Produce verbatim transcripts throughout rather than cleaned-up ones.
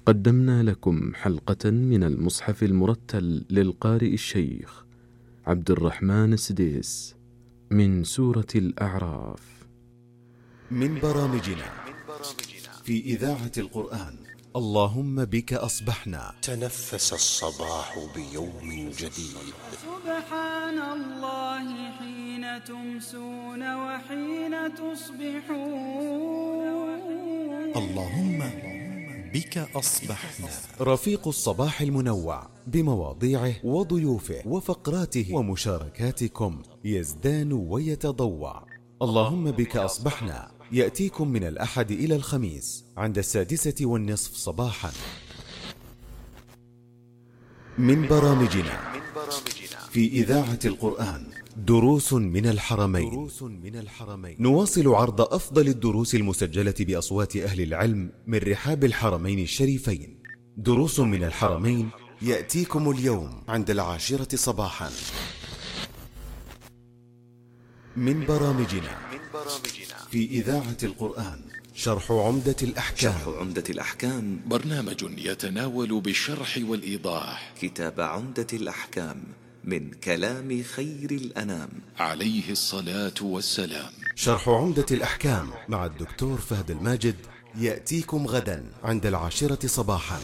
قدمنا لكم حلقة من المصحف المرتل للقارئ الشيخ عبد الرحمن السديس من سورة الأعراف. من برامجنا في إذاعة القرآن اللهم بك أصبحنا. تنفس الصباح بيوم جديد. سبحان الله حين تمسون وحين تصبحون. اللهم بك أصبحنا. رفيق الصباح المنوع بمواضيعه وضيوفه وفقراته ومشاركاتكم يزدان ويتضوع. اللهم بك أصبحنا يأتيكم من الأحد إلى الخميس عند السادسة والنصف صباحا. من برامجنا في إذاعة القرآن دروس من الحرمين. دروس من الحرمين. نواصل عرض أفضل الدروس المسجلة بأصوات أهل العلم من رحاب الحرمين الشريفين. دروس من الحرمين يأتيكم اليوم عند العاشرة صباحا. من برامجنا في إذاعة القرآن شرح عمدة الأحكام. شرح عمدة الأحكام برنامج يتناول بالشرح والإيضاح كتاب عمدة الأحكام من كلام خير الأنام عليه الصلاة والسلام. شرح عمدة الأحكام مع الدكتور فهد الماجد يأتيكم غدا عند العاشرة صباحا.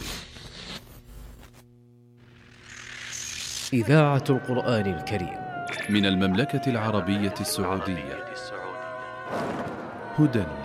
إذاعة القرآن الكريم من المملكة العربية السعودية. هدى